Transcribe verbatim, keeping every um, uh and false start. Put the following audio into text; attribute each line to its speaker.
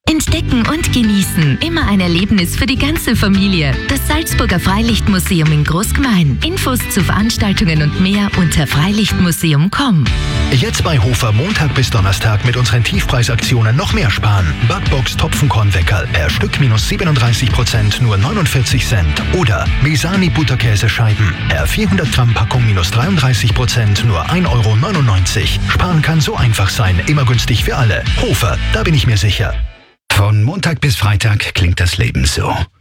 Speaker 1: Entdecken und genießen. Immer ein Erlebnis für die ganze Familie. Das Salzburger Freilichtmuseum in Großgmain. Infos zu Veranstaltungen und mehr unter freilichtmuseum punkt com.
Speaker 2: Jetzt bei Hofer Montag bis Donnerstag mit unseren Tiefpreisaktionen noch mehr sparen. Backbox Topfenkornweckerl per Stück minus siebenunddreißig Prozent nur neunundvierzig Cent. Oder Mesani Butterkäsescheiben per vierhundert Gramm Packung minus dreiunddreißig Prozent nur ein Euro neunundneunzig. Sparen kann so einfach sein. Immer günstig für alle. Hofer, da bin ich mir sicher.
Speaker 3: Von Montag bis Freitag klingt das Leben so.